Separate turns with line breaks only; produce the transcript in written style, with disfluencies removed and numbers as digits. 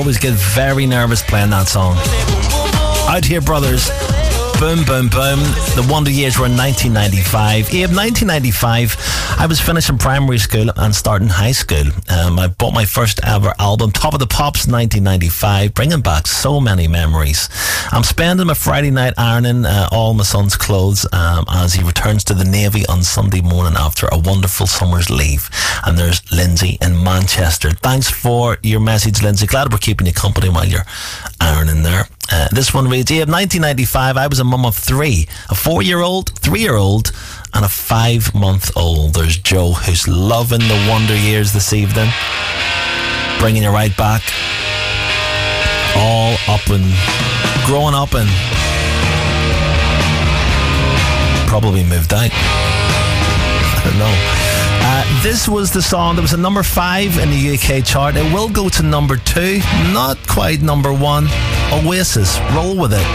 always get very nervous playing that song. Out Here Brothers, Boom Boom Boom. The wonder years were in 1995. Abe, 1995, I was finishing primary school and starting high school. I bought my first ever album, Top of the Pops, 1995, bringing back so many memories. I'm spending my Friday night ironing all my son's clothes as he returns to the Navy on Sunday morning after a wonderful summer's leave. And there's Lindsay in Manchester. Thanks for your message, Lindsay. Glad we're keeping you company while you're ironing there. This one reads, yeah, 1995, I was a mum of three, a 4-year-old, 3-year-old and a 5-month-old. There's Joe, who's loving the wonder years this evening, bringing you right back, all up and growing up and probably moved out. I don't know. This was the song that was at number 5 in the UK chart. It will go to number 2, not quite number 1. Oasis, roll with it.